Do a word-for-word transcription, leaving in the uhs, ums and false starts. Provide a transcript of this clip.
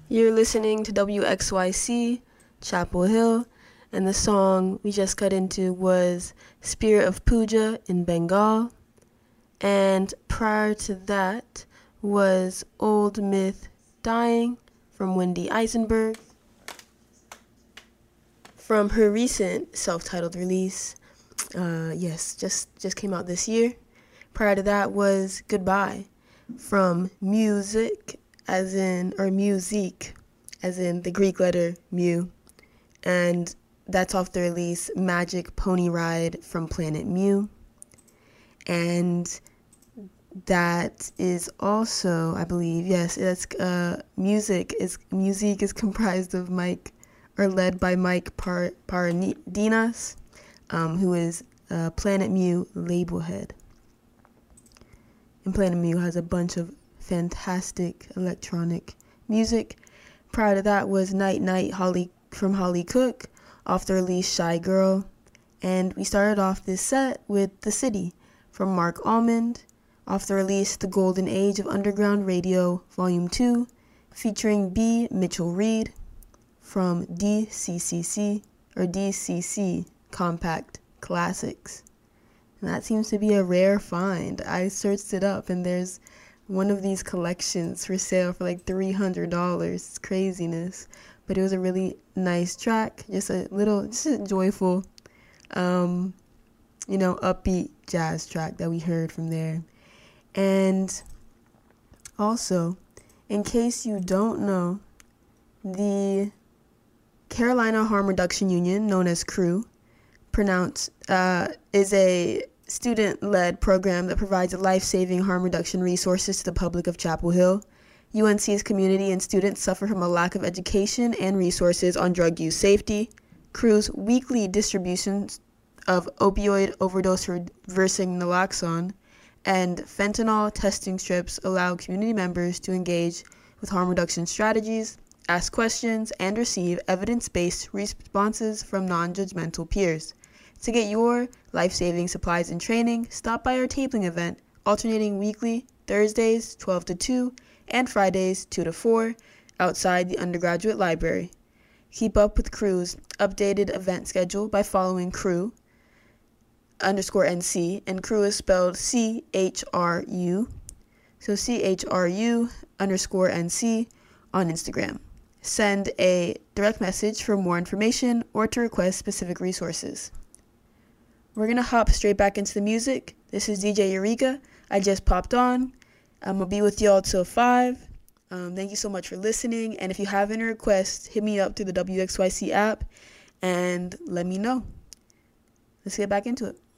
You're listening to W X Y C, Chapel Hill, and the song we just cut into was Spirit of Puja in Bengal. And prior to that was Old Myth Dying from Wendy Eisenberg from her recent self-titled release. Uh, yes, just, just came out this year. Prior to that was Goodbye from Music, as in, or Musique, as in the Greek letter mu. And that's off the release Magic Pony Ride from Planet Mu. And that is also, I believe, yes, that's uh, music is music is comprised of Mike, or led by Mike Par- Paradinas, um, who is uh, Planet Mu label head. And Planet Mu has a bunch of fantastic electronic music. Prior to that was Night Night Holly from Holly Cook, off the release Shy Girl. And we started off this set with The City from Mark Almond, off the release The Golden Age of Underground Radio Volume two, featuring B. Mitchell Reed from D C C C, or D C C Compact Classics. And that seems to be a rare find. I searched it up and there's one of these collections for sale for like three hundred dollars. It's craziness. But it was a really nice track. Just a little, just a joyful, um, you know, upbeat jazz track that we heard from there. And also, in case you don't know, the Carolina Harm Reduction Union, known as CREW, pronounced, uh, is a student-led program that provides life-saving harm reduction resources to the public of Chapel Hill. U N C's community and students suffer from a lack of education and resources on drug use safety. CREW's weekly distributions of opioid overdose reversing naloxone and fentanyl testing strips allow community members to engage with harm reduction strategies, ask questions, and receive evidence-based responses from non-judgmental peers. To get your life-saving supplies and training, stop by our tabling event, alternating weekly, Thursdays twelve to two, and Fridays two to four, outside the undergraduate library. Keep up with CREW's updated event schedule by following CREW underscore N C, and CREW is spelled C H R U, so C H R U underscore N C on Instagram. Send a direct message for more information or to request specific resources. We're going to hop straight back into the music. This is D J Eureka. I just popped on. I'm going to be with y'all till five. Um, thank you so much for listening. And if you have any requests, hit me up through the W X Y C app and let me know. Let's get back into it.